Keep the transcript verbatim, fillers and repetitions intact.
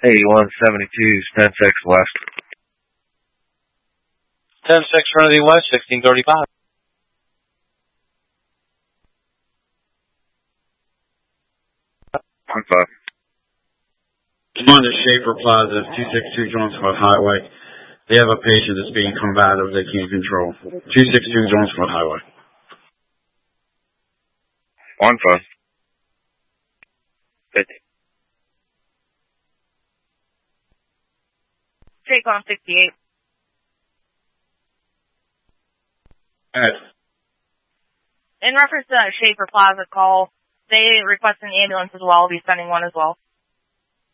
eighty-one seventy-two, ten six West. ten six Trinity West, sixteen thirty-five. one five. Commander Schaefer Plaza, two sixty-two Jonesboro Highway. They have a patient that's being combative they can't control. two sixty-two Jonesboro Highway. one five. fifty. Take on sixty-eight. Ed. In reference to that Schaefer Plaza call, they request an ambulance as well. I'll be sending one as well.